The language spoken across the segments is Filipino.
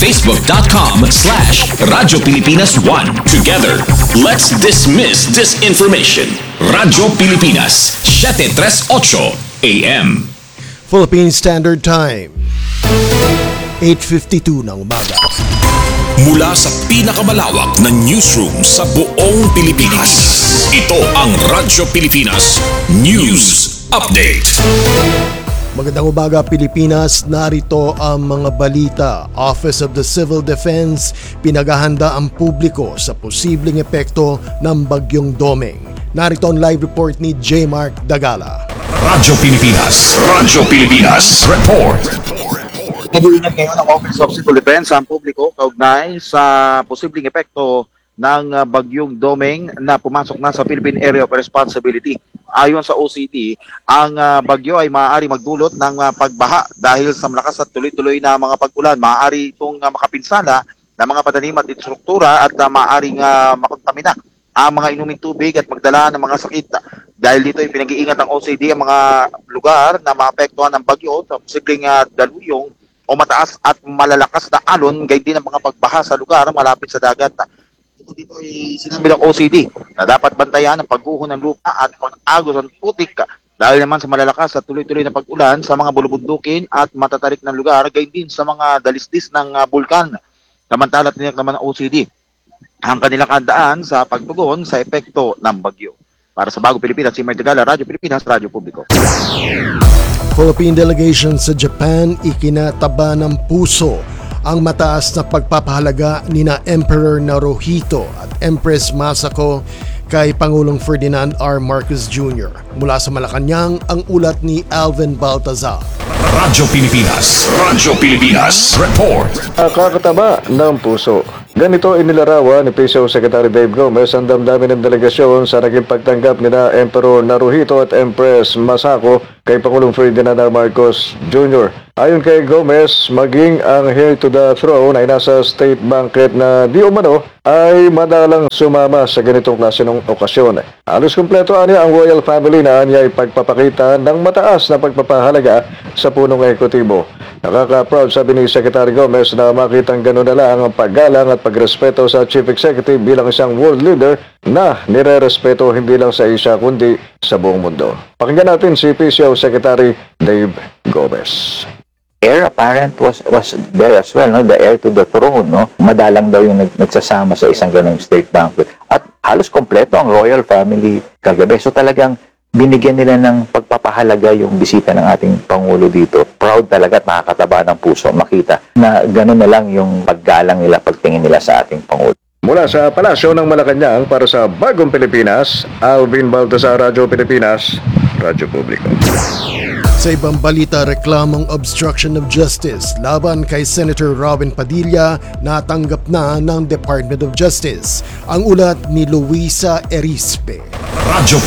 Facebook.com/Radyo Pilipinas 1. Together, let's dismiss disinformation. Radyo Pilipinas, 738 AM. Philippine Standard Time, 8:52 ng umaga. Mula sa pinakamalawak na newsroom sa buong Pilipinas, ito ang Radyo Pilipinas News Update. Magandang umaga Pilipinas, narito ang mga balita. Office of the Civil Defense, pinaghahanda ang publiko sa posibleng epekto ng Bagyong Domeng. Narito ang live report ni J. Mark Dagala. Radyo Pilipinas Report. Nag-iingat ngayon ang Office of Civil Defense ang publiko kaugnay sa posibleng epekto ng Bagyong Domeng na pumasok na sa Philippine Area of Responsibility. Ayon sa OCD, ang bagyo ay maaari magdulot ng pagbaha dahil sa malakas at tuloy-tuloy na mga pag-ulan. Maaari itong makapinsala ng mga patanim at struktura at maaaring makontamina ang mga inuming tubig at magdala ng mga sakit. Dahil dito ay pinag-iingat ng OCD ang mga lugar na maapektuhan ng bagyo sa posibleng daluyong o mataas at malalakas na alon, gayon din ang mga pagbaha sa lugar malapit sa dagat. Dito ay sinabi ng OCD na dapat bantayan ang pagguho ng lupa at pag-agos ng putik dahil naman sa malalakas at tuloy-tuloy na pag-ulan sa mga bulubundukin at matatarik ng lugar, gayon din sa mga dalisdis ng bulkan. Samantala tiniyak naman ng OCD ang kanilang handaan sa pagtugon sa epekto ng bagyo. Para sa Bagong Pilipinas, si Martigala, Radyo Pilipinas, Radyo Publiko. Philippine delegation sa Japan, ikinataba ng puso ang mataas na pagpapahalaga nina Emperor Naruhito at Empress Masako kay Pangulong Ferdinand R. Marcos Jr. Mula sa Malacanang, ang ulat ni Alvin Baltazar. Radyo Pilipinas Report. Kakataba ng puso. Ganito inilarawan ni PCO Secretary Dave Gomez ang damdamin ng delegasyon sa naging pagtanggap nina Emperor Naruhito at Empress Masako kay Pangulong Ferdinand R. Marcos Jr. Ayon kay Gomez, maging ang heir to the throne ay nasa state banquet na di umano ay madalang sumama sa ganitong klase ng okasyon. Halos kumpleto niya ang royal family na niya ay pagpapakita ng mataas na pagpapahalaga sa punong ekutibo. Nakaka-proud, sabi ni Secretary Gomez, na makitang gano'n na lang ang paggalang at pagrespeto sa Chief Executive bilang isang world leader na nire-respeto hindi lang sa Asia kundi sa buong mundo. Pakinggan natin si PCO Secretary Dave Gomez. Heir apparent was there as well, no? The heir to the throne, no? Madalang daw yung nagsasama sa isang ganung state banquet. At halos kompleto ang royal family kagabi. So talagang binigyan nila ng pagpapahalaga yung bisita ng ating Pangulo dito. Proud talaga at nakakataba ng puso makita na gano'n na lang yung paggalang nila, pagtingin nila sa ating Pangulo. Mula sa Palasyo ng Malacanang para sa Bagong Pilipinas, Alvin Baltazar, Radyo Pilipinas, Radyo Publiko. Sa ibang balita, reklamong obstruction of justice laban kay Senator Robin Padilla natanggap na ng Department of Justice. Ang ulat ni Luisa Erispe. Radyo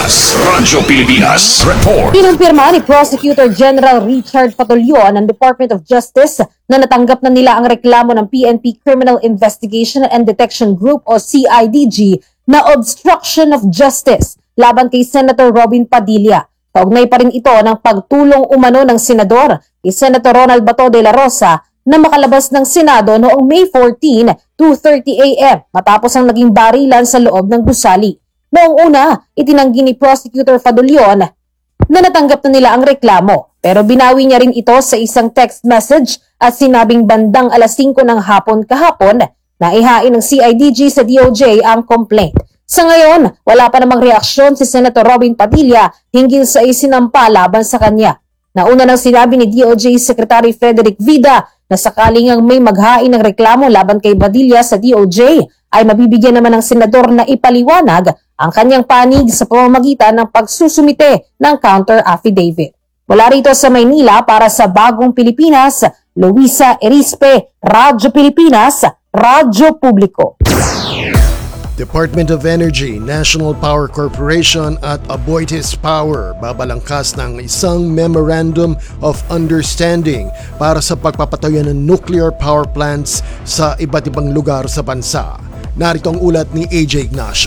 Pilipinas Report. Kinumpirma ni Prosecutor General Richard Fatulyon ng Department of Justice na natanggap na nila ang reklamo ng PNP Criminal Investigation and Detection Group o CIDG na obstruction of justice laban kay Senator Robin Padilla. Kaugnay pa rin ito ng pagtulong umano ng Senador kay Senator Ronald Bato de la Rosa na makalabas ng Senado noong May 14, 2:30 a.m. matapos ang naging barilan sa loob ng gusali. Noong una, itinanggi ni Prosecutor Fadulyon na natanggap na nila ang reklamo, pero binawi niya rin ito sa isang text message at sinabing bandang alas 5 ng hapon kahapon na ihain ng CIDG sa DOJ ang complaint. Sa ngayon, wala pa namang reaksyon si Senator Robin Padilla hinggil sa isinampa laban sa kanya. Nauna nang sinabi ni DOJ Secretary Frederick Vida na sakaling ang may maghain ng reklamo laban kay Padilla sa DOJ ay mabibigyan naman ng senador na ipaliwanag ang kanyang panig sa pamamagitan ng pagsusumite ng counter affidavit. Mula rito sa Maynila para sa Bagong Pilipinas, Luisa Erispe, Radyo Pilipinas, Radyo Publiko. Department of Energy, National Power Corporation at Aboitiz Power babalangkas ng isang Memorandum of Understanding para sa pagpapatayo ng nuclear power plants sa iba't ibang lugar sa bansa. Narito ang ulat ni AJ Ignacio.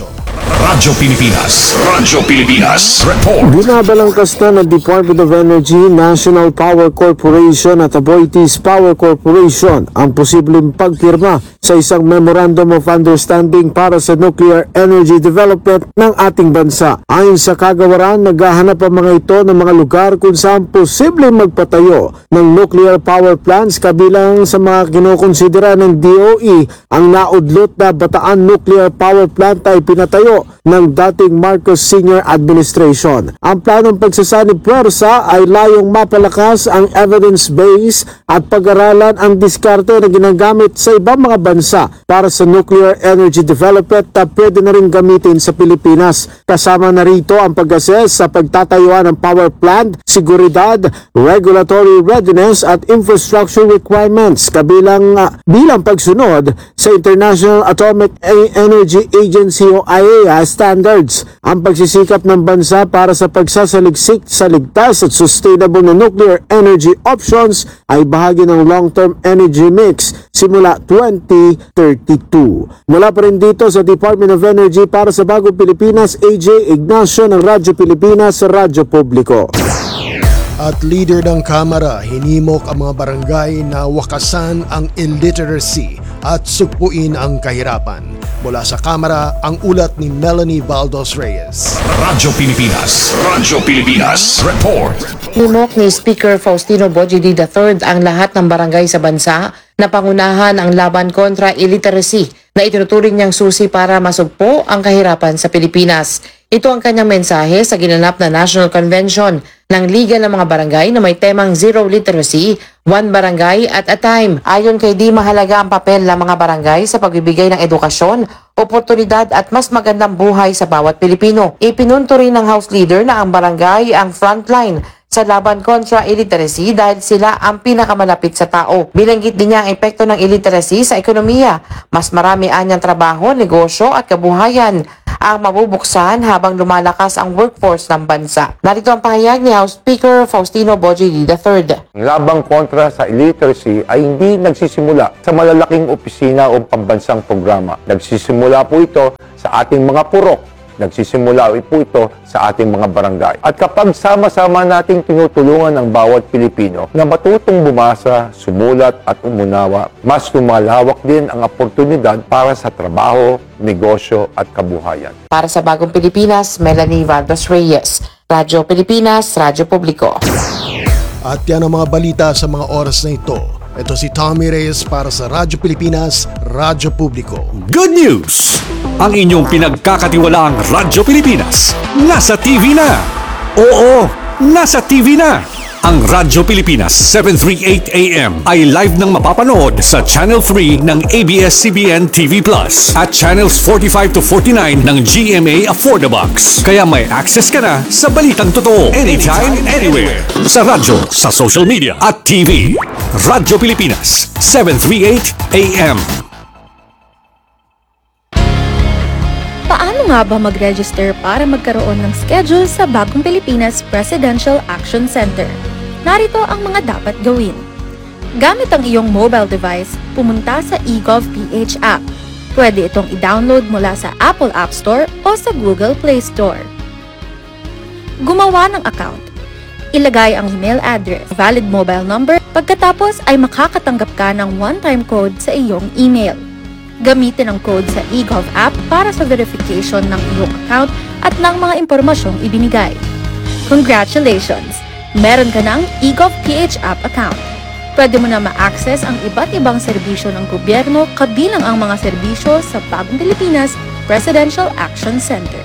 Radyo Pilipinas. Radyo Pilipinas. Report. Binabalangkas na ng Department of Energy, National Power Corporation at Aboitiz Power Corporation ang posibleng pagpirma sa isang Memorandum of Understanding para sa nuclear energy development ng ating bansa. Ayon sa kagawaran, naghahanap ang mga ito ng mga lugar kung saan posibleng magpatayo ng nuclear power plants, kabilang sa mga kinukonsidera ng DOE. Ang naudlot na Bataan Nuclear Power Plant ay pinatayo ng dating Marcos Sr. Administration. Ang planong pagsasanib puwersa ay layong mapalakas ang evidence base at pag-aralan ang diskarte na ginagamit sa ibang mga bansa para sa nuclear energy development na pwede na rin gamitin sa Pilipinas. Kasama na rito ang pag-assess sa pagtatayuan ng power plant, seguridad, regulatory readiness at infrastructure requirements bilang pagsunod sa International Atomic Energy Agency o IAEA standards. Ang pagsisikap ng bansa para sa pagsasaliksik sa ligtas at sustainable na nuclear energy options ay bahagi ng long-term energy mix simula 2032. Mula pa rin dito sa Department of Energy para sa Bagong Pilipinas, AJ Ignacio ng Radyo Pilipinas sa Radyo Publiko. At leader ng Kamara, hinimok ang mga barangay na wakasan ang illiteracy at sugpuin ang kahirapan. Mula sa Kamara, ang ulat ni Melanie Baldos Reyes. Radyo Pilipinas. Radyo Pilipinas. Report. Hinimok ni Speaker Faustino Bojidy III ang lahat ng barangay sa bansa na pangunahan ang laban kontra illiteracy na itinuturing niyang susi para masugpo ang kahirapan sa Pilipinas. Ito ang kanyang mensahe sa ginanap na National Convention ng Liga ng mga Barangay na may temang Zero Literacy, One Barangay at a Time. Ayon kay Di, mahalaga ang papel ng mga barangay sa pagbibigay ng edukasyon, oportunidad at mas magandang buhay sa bawat Pilipino. Ipinunto rin ng House Leader na ang barangay ang frontline sa laban kontra illiteracy dahil sila ang pinakamalapit sa tao. Bilanggit din niya ang epekto ng illiteracy sa ekonomiya. Mas marami anyang trabaho, negosyo at kabuhayan ang mabubuksan habang lumalakas ang workforce ng bansa. Narito ang pahayag ni House Speaker Faustino Bojidy III. Ang labang kontra sa illiteracy ay hindi nagsisimula sa malalaking opisina o pambansang programa. Nagsisimula po ito sa ating mga purok. Nagsisimula po ito sa ating mga barangay. At kapag sama-sama nating tinutulungan ang bawat Pilipino na matutong bumasa, sumulat at umunawa, mas lumalawak din ang oportunidad para sa trabaho, negosyo at kabuhayan. Para sa Bagong Pilipinas, Melanie Baldos Reyes. Radyo Pilipinas, Radyo Publiko. At yan ang mga balita sa mga oras na ito. Ito si Tommy Reyes para sa Radyo Pilipinas, Radyo Publiko. Good news! Ang inyong pinagkakatiwalaang Radyo Pilipinas nasa TV na. Oo, nasa TV na. Ang Radyo Pilipinas 738 AM ay live nang mapapanood sa Channel 3 ng ABS-CBN TV Plus at Channels 45 to 49 ng GMA Affordabox. Kaya may access ka na sa balitang totoo anytime, anywhere. Sa radyo, sa social media at TV. Radyo Pilipinas 738 AM. Paano nga ba mag-register para magkaroon ng schedule sa Bagong Pilipinas Presidential Action Center? Narito ang mga dapat gawin. Gamit ang iyong mobile device, pumunta sa eGov.ph app. Pwede itong i-download mula sa Apple App Store o sa Google Play Store. Gumawa ng account. Ilagay ang email address, valid mobile number, pagkatapos ay makakatanggap ka ng one-time code sa iyong email. Gamitin ang code sa eGov app para sa verification ng iyong account at ng mga impormasyong ibinigay. Congratulations! Meron ka ng eGov.ph app account. Pwede mo na ma-access ang iba't ibang serbisyo ng gobyerno kabilang ang mga serbisyo sa Bagong Pilipinas Presidential Action Center.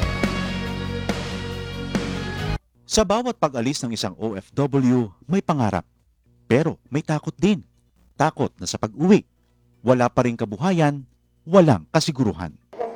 Sa bawat pag-alis ng isang OFW, may pangarap. Pero may takot din. Takot na sa pag-uwi, wala pa ring kabuhayan, walang kasiguruhan.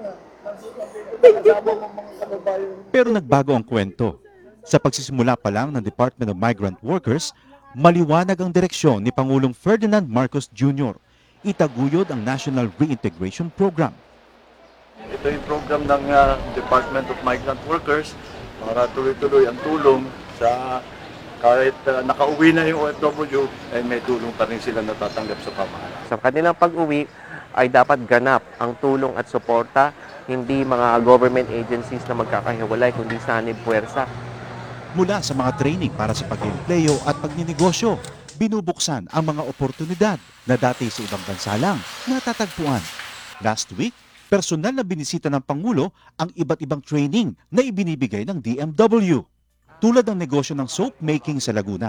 Pero nagbago ang kwento. Sa pagsisimula pa lang ng Department of Migrant Workers, maliwanag ang direksyon ni Pangulong Ferdinand Marcos Jr. Itaguyod ang National Reintegration Program. Ito yung program ng Department of Migrant Workers para tuloy-tuloy ang tulong sa kahit nakauwi na yung OFW, ay may tulong pa rin sila natatanggap sa pamahalaan. Sa kanilang pag-uwi ay dapat ganap ang tulong at suporta hindi mga government agencies na magkakahiwalay, kundi sanib puwersa. Mula sa mga training para sa pag-empleo at pagninegosyo, binubuksan ang mga oportunidad na dati sa ibang bansa lang natatagpuan. Last week, personal na binisita ng Pangulo ang iba't ibang training na ibinibigay ng DMW, tulad ng negosyo ng soap making sa Laguna.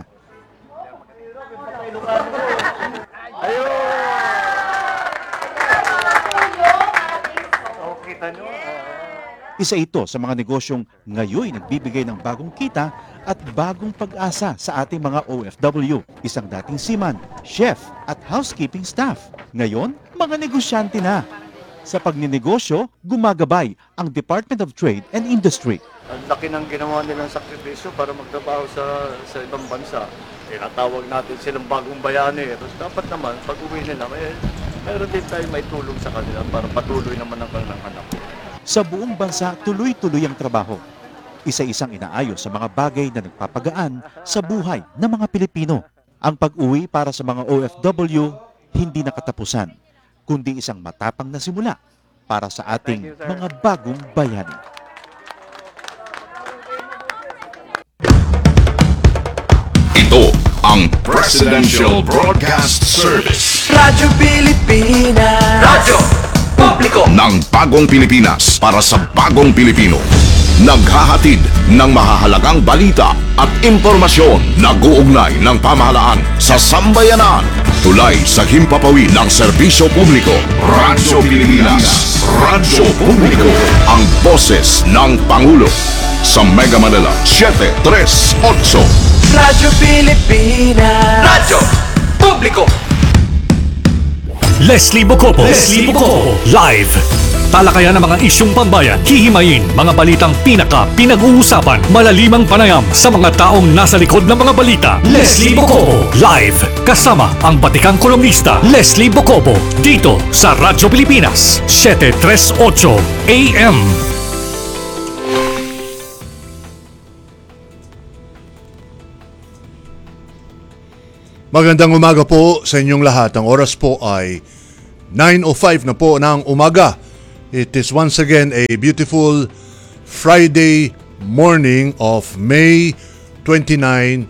Isa ito sa mga negosyong ngayon nagbibigay ng bagong kita at bagong pag-asa sa ating mga OFW. Isang dating seaman, chef at housekeeping staff. Ngayon, mga negosyante na. Sa pagninegosyo, gumagabay ang Department of Trade and Industry. Ang laki ng ginawa nilang sakripisyo para magtrabaho sa ibang bansa. Tinatawag natin silang bagong bayani. Tapos dapat naman, pag uwi nila, meron din tayo may tulong sa kanila para patuloy naman ang kanilang anak. Sa buong bansa, tuloy-tuloy ang trabaho. Isa-isang inaayos sa mga bagay na nagpapagaan sa buhay ng mga Pilipino. Ang pag-uwi para sa mga OFW, hindi nakatapusan, kundi isang matapang na simula para sa ating mga bagong bayani. Ito ang Presidential Broadcast Service. Radyo Pilipinas. Radyo Publiko ng bagong Pilipinas para sa bagong Pilipino. Naghahatid ng mahahalagang balita at impormasyon na guugnay ng pamahalaan sa sambayanan. Tulay sa himpapawid ng serbisyo publiko. Radyo Pilipinas. Radyo Publiko. Ang boses ng Pangulo. Sa Mega Manila, 738. Radyo Pilipinas. Radyo Publiko. Leslie Bocopo. Live. Talakayan ng mga isyong pambayan, hihimayin mga balitang pinag-uusapan, malalimang panayam sa mga taong nasa likod ng mga balita. Leslie Bocopo. Live. Kasama ang batikang kolumnista Leslie Bocopo. Dito sa Radyo Pilipinas, 738 AM. Magandang umaga po sa inyong lahat. Ang oras po ay 9:05 na po ng umaga. It is once again a beautiful Friday morning of May 29,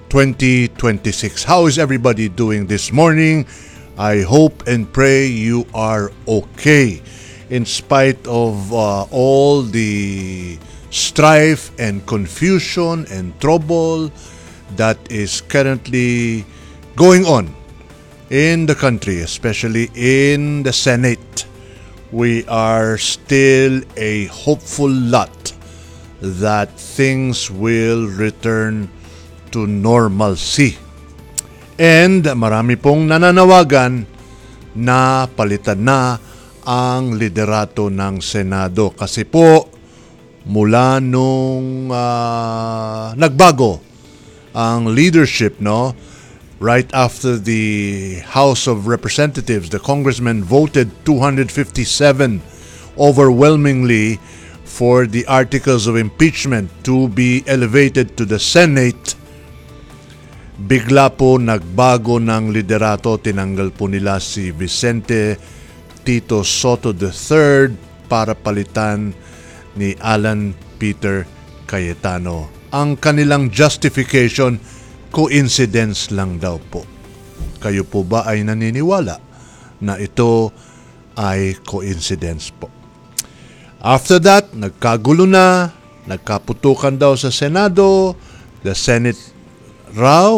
2026. How is everybody doing this morning? I hope and pray you are okay in spite of all the strife and confusion and trouble that is currently going on in the country, especially in the Senate. We are still a hopeful lot that things will return to normalcy. And marami pong nananawagan na palitan na ang liderato ng Senado kasi po mula nung nagbago ang leadership, no? Right after the House of Representatives, the congressmen voted 257 overwhelmingly for the articles of impeachment to be elevated to the Senate. Bigla po nagbago ng liderato, tinanggal po nila si Vicente Tito Soto III para palitan ni Alan Peter Cayetano. Ang kanilang justification, coincidence lang daw po. Kayo po ba ay naniniwala na ito ay coincidence po? After that, nagkagulo na, nagkaputukan daw sa Senado, the Senate raw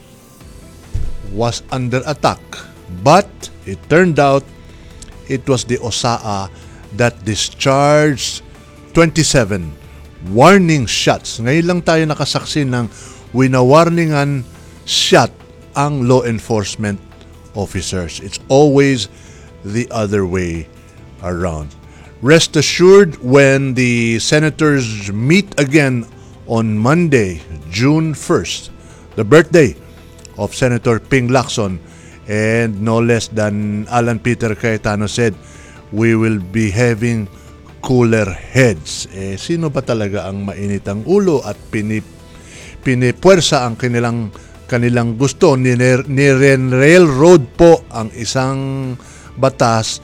was under attack. But it turned out it was the OSAA that discharged 27 warning shots. Ngayon lang tayo nakasaksi ng winawarningan shot ang law enforcement officers. It's always the other way around. Rest assured, when the senators meet again on Monday, June 1st, the birthday of Senator Ping Lacson, and no less than Alan Peter Cayetano said, we will be having cooler heads. Sino ba talaga ang mainit ang ulo at pinipuwersa ang kanilang gusto? Ni-railroad po ang isang batas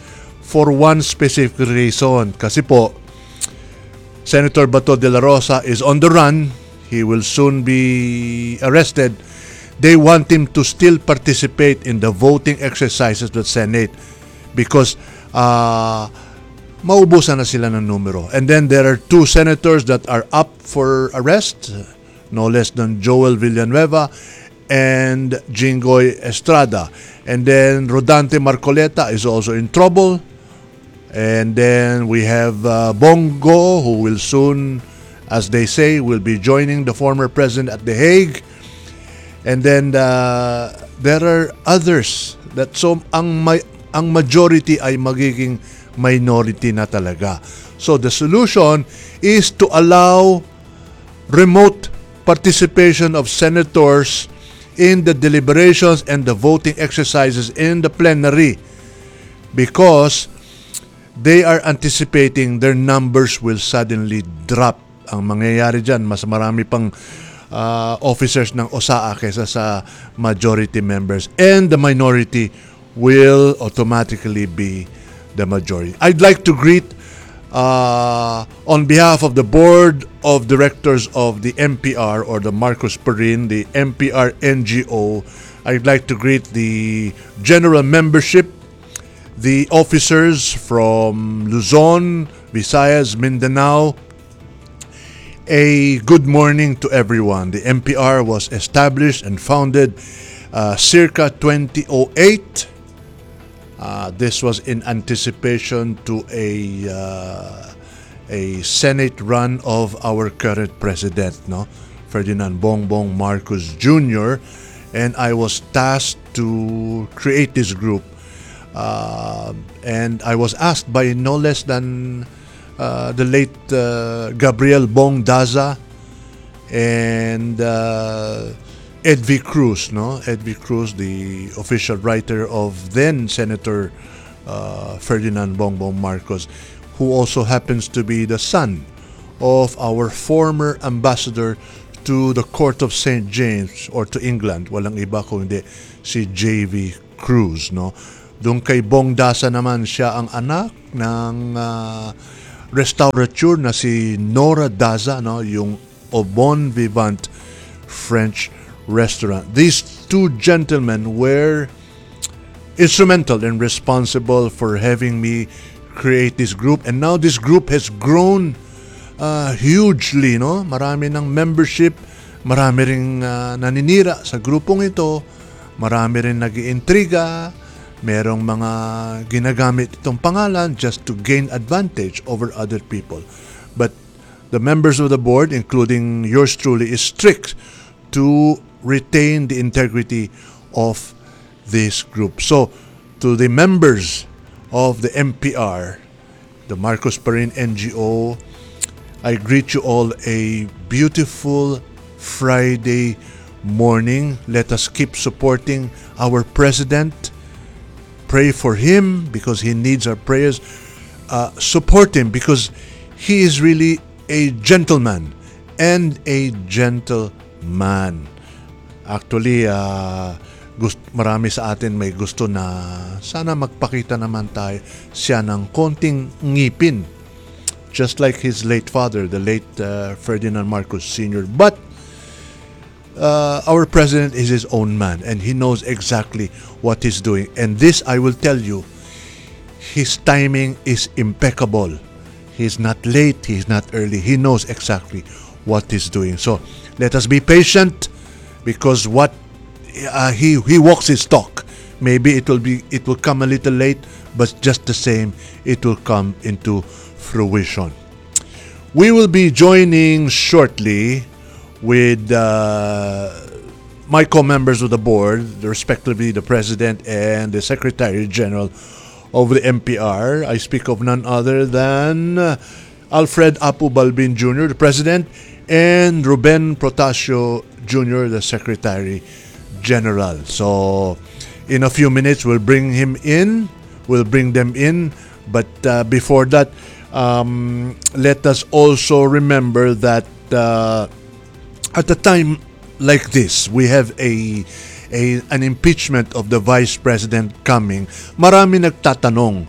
for one specific reason. Kasi po, Senator Bato de la Rosa is on the run. He will soon be arrested. They want him to still participate in the voting exercises of the Senate because maubusan na sila ng numero. And then there are two senators that are up for arrest, no less than Joel Villanueva and Jinggoy Estrada. And then Rodante Marcoleta is also in trouble. And then we have Bongo, who will soon, as they say, will be joining the former president at The Hague. And then there are others that ang majority ay magiging minority na talaga. So the solution is to allow remote participation of senators in the deliberations and the voting exercises in the plenary, because they are anticipating their numbers will suddenly drop. Ang mangyayari dyan, mas marami pang officers ng OSAA kaysa sa majority members, and the minority will automatically be the majority. I'd like to greet on behalf of the board of directors of the MPR, or the Marcos Perin, the MPR NGO, I'd like to greet the general membership, the officers from Luzon, Visayas, Mindanao. A good morning to everyone. The MPR was established and founded circa 2008. This was in anticipation to a Senate run of our current president, Ferdinand Bongbong Marcos Jr., and I was tasked to create this group. And I was asked by no less than the late Gabriel Bong Daza and Edvi Cruz, Edvi Cruz, the official writer of then Senator Ferdinand Bongbong Marcos, who also happens to be the son of our former ambassador to the Court of St. James, or to England. Walang iba kundi si J.V. Cruz, Doon kay Bong Daza naman, siya ang anak ng restaurateur na si Nora Daza, yung Au Bon Vivant French restaurant. These two gentlemen were instrumental and responsible for having me create this group, and now this group has grown hugely, Marami ng membership, marami ring naninira sa grupong ito, marami rin nag-iintriga, merong mga ginagamit itong pangalan just to gain advantage over other people. But the members of the board, including yours truly, is strict to retain the integrity of this group. So, to the members of the MPR, the Marcos Perin NGO, I greet you all a beautiful Friday morning. Let us keep supporting our president. Pray for him because he needs our prayers. Support him because he is really a gentleman and a gentleman. Actually, marami sa atin may gusto na sana magpakita naman tayo siya ng konting ngipin. Just like his late father, the late Ferdinand Marcos Sr. But our president is his own man, and he knows exactly what he's doing. And this, I will tell you, his timing is impeccable. He's not late, he's not early. He knows exactly what he's doing. So let us be patient, because what he walks his talk. Maybe it will come a little late, but just the same, it will come into fruition. We will be joining shortly with my co-members of the board, respectively the President and the Secretary General of the MPR. I speak of none other than Alfred Apu Balbin Jr., the President, and Ruben Protasio Jr., the Secretary General. So, in a few minutes, we'll bring them in. But before that, let us also remember that at a time like this, we have an impeachment of the Vice President coming. Marami nagtatanong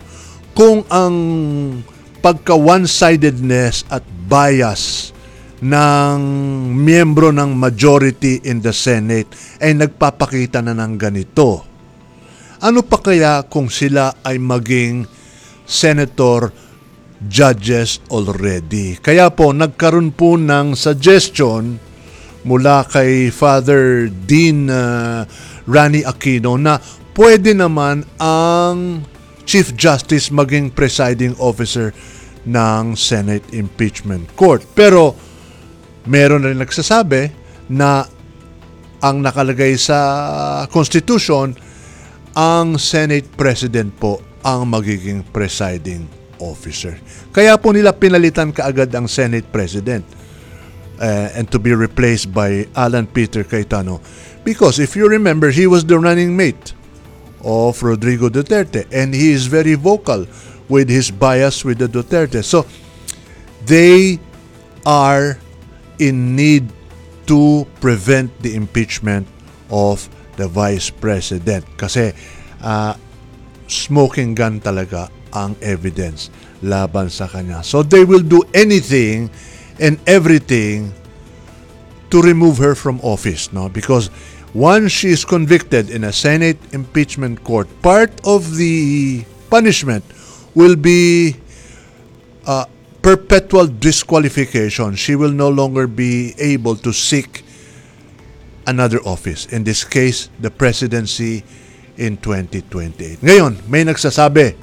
kung ang pagka one-sidedness at bias ng miyembro ng majority in the Senate ay nagpapakita na ng ganito. Ano pa kaya kung sila ay maging senator judges already? Kaya po nagkaroon po ng suggestion mula kay Father Dean Rani Aquino na pwede naman ang Chief Justice maging presiding officer ng Senate Impeachment Court. Pero meron rin nagsasabi na ang nakalagay sa Constitution, ang Senate President po ang magiging presiding officer. Kaya po nila pinalitan kaagad ang Senate President and to be replaced by Alan Peter Cayetano. Because if you remember, he was the running mate of Rodrigo Duterte, and he is very vocal with his bias with the Duterte. So they are in need to prevent the impeachment of the Vice President kasi smoking gun talaga ang evidence laban sa kanya. So they will do anything and everything to remove her from office, no? Because once she is convicted in a Senate impeachment court, part of the punishment will be perpetual disqualification. She will no longer be able to seek another office. In this case, the presidency in 2028. Ngayon, may nagsasabi,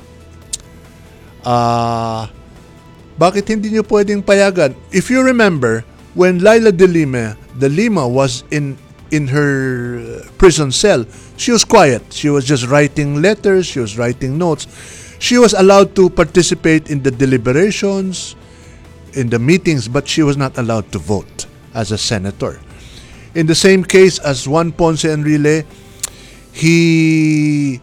bakit hindi nyo pwedeng payagan? If you remember, when Laila de Lima was in her prison cell, she was quiet. She was just writing letters, she was writing notes. She was allowed to participate in the deliberations, in the meetings, but she was not allowed to vote as a senator. In the same case as Juan Ponce Enrile, he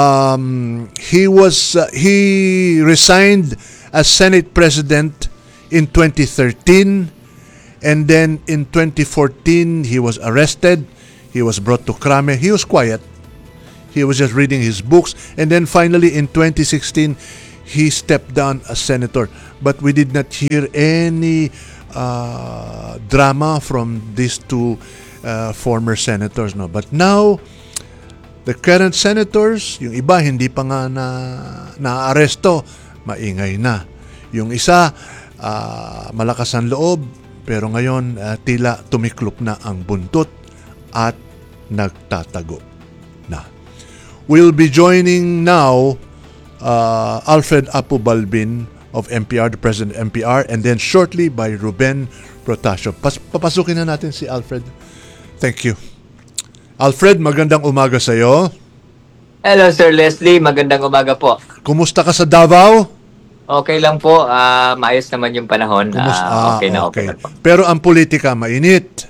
resigned as Senate President in 2013. And then in 2014, he was arrested. He was brought to Krame. He was quiet. He was just reading his books. And then finally, in 2016, he stepped down as senator. But we did not hear any drama from these two former senators. No? But now, the current senators, yung iba hindi pa nga na-aresto, maingay na. Yung isa, malakas ang loob, pero ngayon, tila tumiklop na ang buntot at nagtatago na. We'll be joining now Alfred Apo Balbin of NPR, the President of NPR, and then shortly by Ruben Protasio. Papasukin na natin si Alfred. Thank you. Alfred, magandang umaga sa iyo. Hello, Sir Leslie. Magandang umaga po. Kumusta ka sa Davao? Okay lang po. Maayos naman yung panahon. Okay na, okay. Pero ang politika, mainit.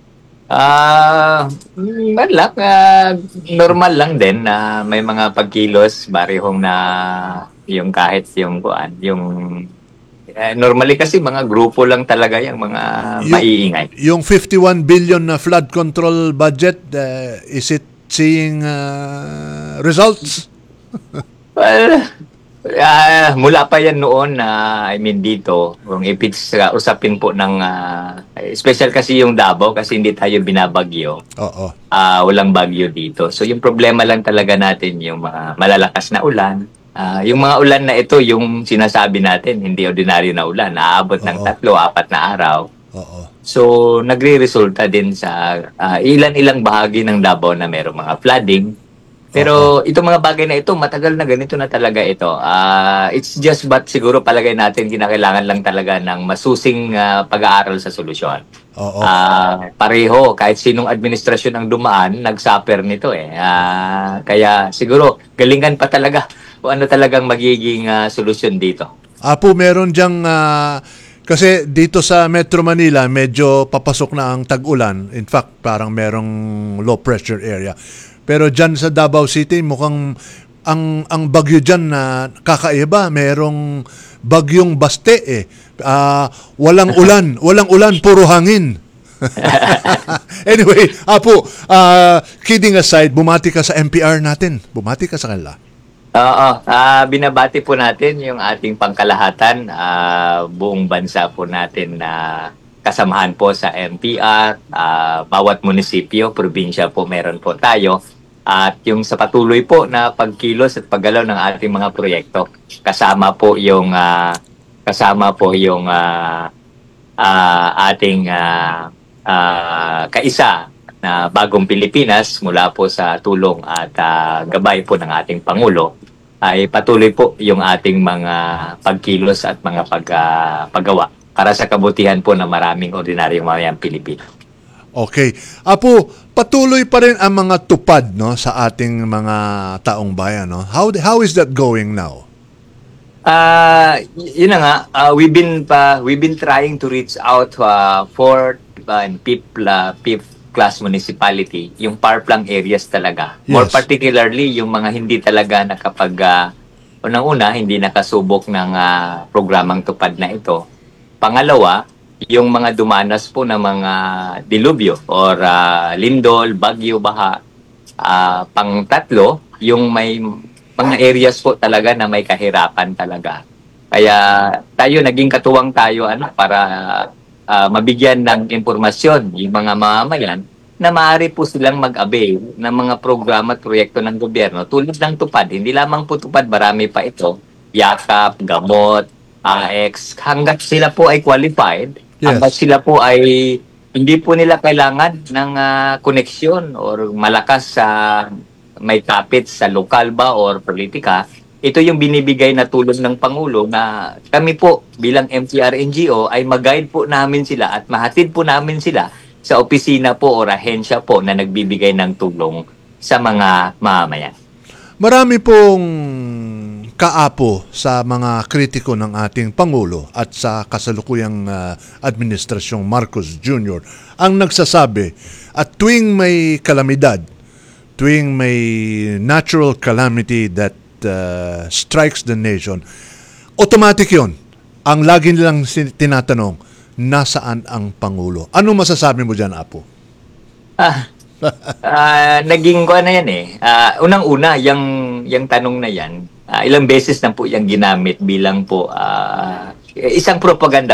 Normal lang din na may mga pagkilos, barihong na yung kahit yung normally kasi mga grupo lang talaga yung mga maiingay. Yung 51 billion na flood control budget, is it seeing results? Well, mula pa yan noon dito, kung usapin po ng special kasi yung Davao kasi hindi tayo binabagyo. Oo. Walang bagyo dito. So yung problema lang talaga natin yung mga malalakas na ulan. Yung mga ulan na ito, yung sinasabi natin, hindi ordinaryo na ulan. Aabot ng 3-4 na araw. Oo. So nagre-resulta din sa ilan-ilang bahagi ng Davao na mayroong mga flooding. Pero itong mga bagay na ito, matagal na ganito na talaga ito. It's just but siguro palagay natin kinakailangan lang talaga ng masusing pag-aaral sa solusyon. Pareho, kahit sinong administrasyon ang dumaan, nag-suffer nito eh. Kaya siguro galingan pa talaga kung ano talagang magiging solusyon dito. Apo, meron diyang... kasi dito sa Metro Manila, medyo papasok na ang tag-ulan. In fact, parang merong low pressure area. Pero dyan sa Davao City, mukhang ang bagyo dyan na kakaiba. Merong bagyong Baste eh. Walang ulan, puro hangin. Anyway, Apo, kidding aside, bumati ka sa NPR natin. Bumati ka sa kanila. Oo, binabati po natin yung ating pangkalahatan, buong bansa po natin na kasamahan po sa NTR, bawat munisipyo, probinsya po meron po tayo. At yung sa patuloy po na pagkilos at paggalaw ng ating mga proyekto, kasama po yung ating kaisa na Bagong Pilipinas mula po sa tulong at gabay po ng ating Pangulo, ay patuloy po yung ating mga pagkilos at mga paggawa para sa kabutihan po ng maraming ordinaryong mamayang Pilipino. Okay. Apo, patuloy pa rin ang mga tupad, no, sa ating mga taong bayan, no? How is that going now? Yun na nga, we've been trying to reach out fourth and fifth class municipality, yung parplang areas talaga. More Yes. particularly yung mga hindi talaga unang-una, hindi nakasubok ng programang tupad na ito. Pangalawa, yung mga dumanas po ng mga dilubyo or lindol, bagyo, baha. Pang-tatlo, yung may mga areas po talaga na may kahirapan talaga. Kaya tayo, naging katuwang tayo para mabigyan ng impormasyon yung mga mamamayan na maaari po silang mag-avail ng mga programa at proyekto ng gobyerno tulad ng tupad. Hindi lamang po tupad, marami pa ito. Yakap, gamot, AX. Hanggat sila po ay qualified, hanggat sila po ay hindi po nila kailangan ng koneksyon or malakas sa may kapit sa lokal ba or politika, ito yung binibigay na tulong ng Pangulo na kami po bilang MTR NGO ay mag-guide po namin sila at mahatid po namin sila sa opisina po o ahensya po na nagbibigay ng tulong sa mga mamamayan. Marami pong kaapo sa mga kritiko ng ating Pangulo at sa kasalukuyang administrasyong Marcos Jr. ang nagsasabi at tuwing may kalamidad, tuwing may natural calamity that strikes the nation, automatic yun. Ang lagi nilang tinatanong, nasaan ang Pangulo? Ano masasabi mo dyan, Apo? Naging ko na yan eh. Unang-una, yung tanong na yan, ilang beses na po yung ginamit bilang po isang propaganda